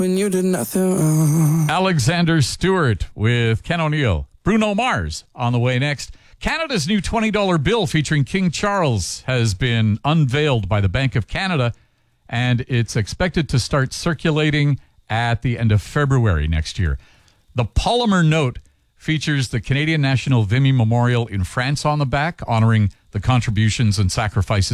when you did nothing wrong. Alexander Stewart with Ken O'Neill. Bruno Mars on the way next. Canada's new $20 bill featuring King Charles has been unveiled by the Bank of Canada, and it's expected to start circulating at the end of February next year. The polymer note features the Canadian National Vimy Memorial in France on the back, honoring the contributions and sacrifices